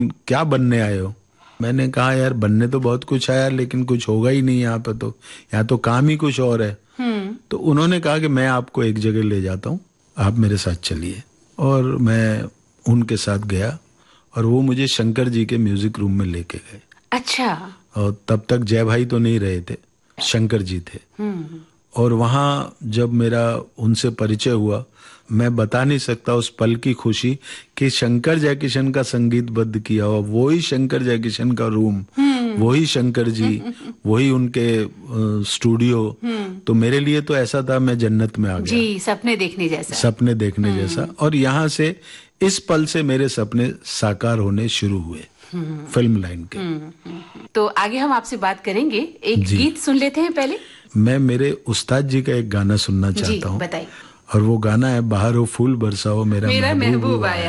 क्या बनने आए हो? मैंने कहा यार बनने तो बहुत कुछ है यार, लेकिन कुछ होगा ही नहीं यहाँ पे, तो यहाँ तो काम ही कुछ और है। तो उन्होंने कहा कि मैं आपको एक जगह ले जाता हूँ, आप मेरे साथ चलिए। और मैं उनके साथ गया और वो मुझे शंकर जी के म्यूजिक रूम में लेके गए। अच्छा। और तब तक जय भाई तो नहीं रहे थे, शंकर जी थे। और वहाँ जब मेरा उनसे परिचय हुआ, मैं बता नहीं सकता उस पल की खुशी कि शंकर जयकिशन का संगीतबद्ध किया हुआ वही शंकर जयकिशन का रूम, वही शंकर जी, वही उनके स्टूडियो। तो मेरे लिए तो ऐसा था मैं जन्नत में आ गया। जी, सपने देखने जैसा। सपने देखने जैसा। और यहाँ से इस पल से मेरे सपने साकार होने शुरू हुए फिल्म लाइन के। तो आगे हम आपसे बात करेंगे, एक गीत सुन लेते हैं पहले। मैं मेरे उस्ताद जी का एक गाना सुनना चाहता हूँ। बताइए। और वो गाना है बाहर हो फूल बरसाओ मेरा महबूब आया।